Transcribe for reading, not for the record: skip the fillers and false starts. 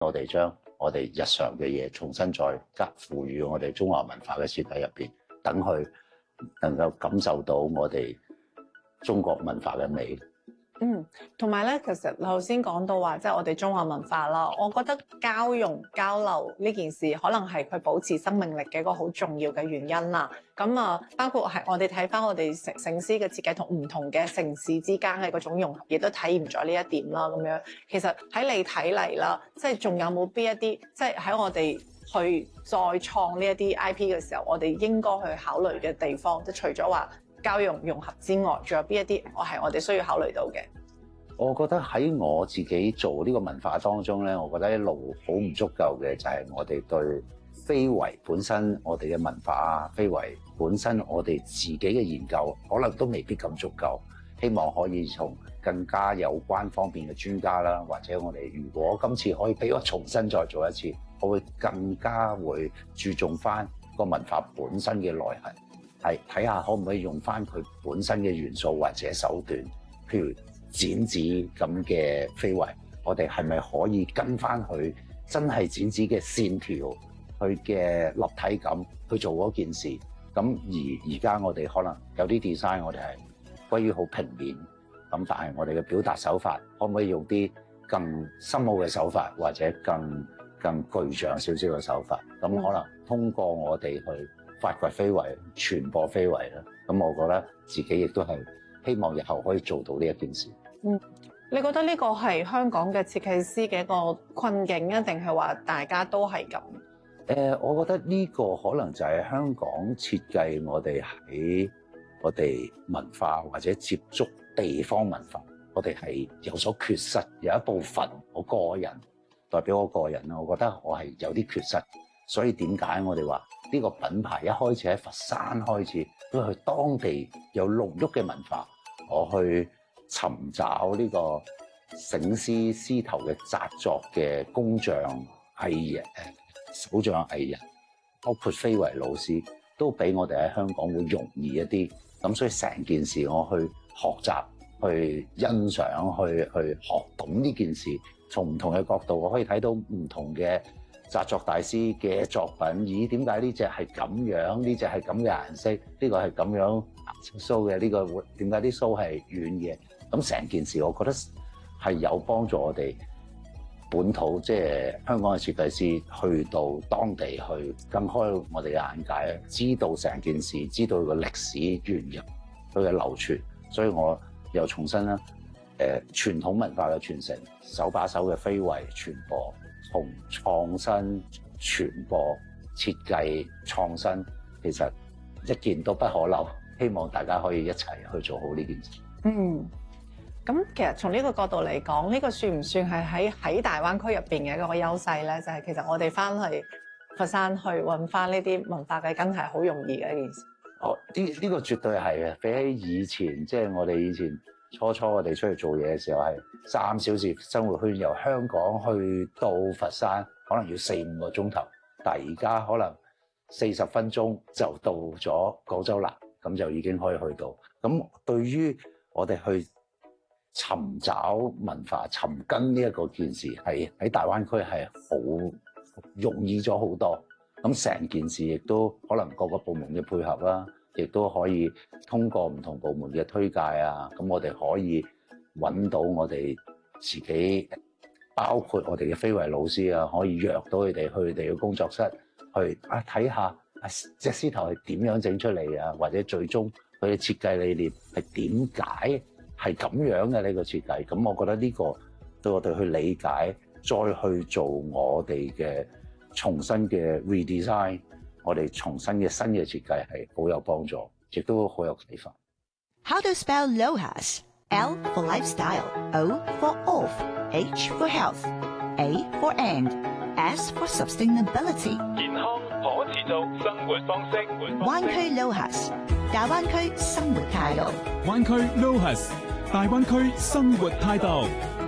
我哋將我哋日常嘅嘢重新再賦予我哋中華文化嘅設計入邊，等佢能夠感受到我哋中國文化嘅美。 同埋咧，其實頭先講到話，即係我哋中華文化啦，我覺得交融交流呢件事，可能係佢保持生命力嘅一個好重要嘅原因啦。咁啊，包括係我哋睇翻我哋城市嘅設計同唔同嘅城市之間嘅嗰種融合，亦都體驗咗呢一點啦。咁樣其實喺你睇嚟啦，即係仲有冇邊一啲，即係喺我哋去再創呢一啲 IP 嘅時候，我哋應該去考慮嘅地方，即係除咗話交融合之外，仲有邊一啲我哋需要考慮到嘅？ 我覺得喺我自己做呢個文化當中咧，我覺得一路好唔足夠嘅就係我哋對非遺本身我哋嘅文化啊，非遺本身我哋自己嘅研究，可能都未必咁足夠。希望可以從更加有關方面嘅專家啦，或者我哋如果今次可以俾我重新再做一次，我會更加會注重翻個文化本身嘅內涵，係睇下可唔可以用翻佢本身嘅元素或者手段，譬如剪紙咁嘅非遺，我哋係咪可以跟翻佢真係剪紙嘅線條，佢嘅立體感去做嗰件事？咁而家我哋可能有啲 design 我哋係歸於好平面，咁但係我哋嘅表達手法可唔可以用啲更深奧嘅手法，或者更具象少少嘅手法？咁可能通過我哋去發掘非遺、傳播非遺啦。咁我覺得自己亦都係希望日後可以做到呢一件事。 你覺得呢個係香港嘅設計師嘅一個困境啊，定係話大家都係咁？ 我覺得呢個可能就係香港設計我哋喺我哋文化或者接觸地方文化，我哋係有所缺失。有一部分我個人代表我個人啦，我覺得我係有啲缺失。所以點解我哋話呢個品牌一開始喺佛山開始，都係當地有濃郁嘅文化，我去尋找呢個醒獅獅頭嘅紮作嘅工匠藝人、手匠藝人，包括非遺老師，都比我哋喺香港會容易一啲。咁所以成件事我去學習、去欣賞、去學懂呢件事，從唔同嘅角度，我可以睇到唔同嘅紮作大師嘅作品。咦？點解呢隻係咁樣？呢隻係咁嘅顏色？呢個係咁樣鬚嘅？呢個點解啲鬚係軟嘅？咁成件事，我覺得係有幫助我哋本土，即係香港嘅設計師去到當地去更開我哋嘅眼界，知道成件事，知道個歷史源入佢嘅流傳。所以我又重新啦，傳統文化嘅傳承，手把手嘅非遺傳播，從創新傳播、設計創新，其實一件都不可漏。希望大家可以一齊去做好呢件事。 咁其實從呢個角度嚟講，呢個算唔算係喺大灣區入邊嘅一個優勢咧？就係其實我哋翻去佛山去揾翻呢啲文化嘅根係好容易嘅一件事。 呢個絕對係嘅，比起以前，即係我哋以前初我哋出去做嘢嘅時候係3小時生活圈，由香港去到佛山可能要4-5個鐘頭，但係而家可能40分鐘就到咗廣州南，咁就已經可以去到。咁對於我哋去尋找文化、尋根呢一個件事，係喺大灣區係好容易咗好多。咁成件事亦都可能各個部門嘅配合啦，亦都可以通過唔同部門嘅推介啊。咁我哋可以揾到我哋自己，包括我哋嘅非遺老師啊，可以約到佢哋去佢哋嘅工作室去睇下隻獅頭係點樣整出嚟啊，或者最終佢嘅設計理念係點解係咁樣嘅呢個設計。咁我覺得呢個對我哋去理解，再去做我哋嘅重新嘅 redesign， 我哋重新嘅新嘅設計係好有幫助，亦都好有啟發。 How to spell LOHAS? L for lifestyle, O for off, H for health, A for and, S for sustainability。 健康可持續生活方式。 灣區 LOHAS， 大灣區生活態度。 灣區 LOHAS， 大灣區生活態度。